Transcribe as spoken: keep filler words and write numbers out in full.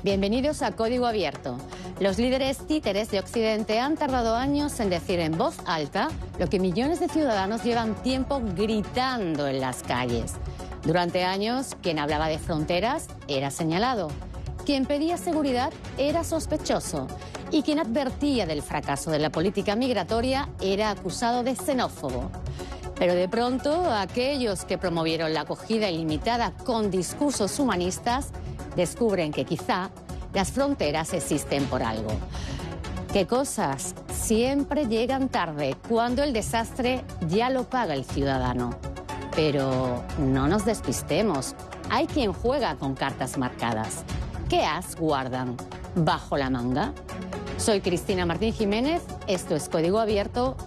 Bienvenidos a Código Abierto. Los líderes títeres de Occidente han tardado años en decir en voz alta lo que millones de ciudadanos llevan tiempo gritando en las calles. Durante años, quien hablaba de fronteras era señalado, quien pedía seguridad era sospechoso y quien advertía del fracaso de la política migratoria era acusado de xenófobo. Pero de pronto, aquellos que promovieron la acogida ilimitada con discursos humanistas descubren que quizá las fronteras existen por algo. ¿Qué cosas? Siempre llegan tarde, cuando el desastre ya lo paga el ciudadano. Pero no nos despistemos. Hay quien juega con cartas marcadas. ¿Qué as guardan bajo la manga? Soy Cristina Martín Jiménez, esto es Código Abierto.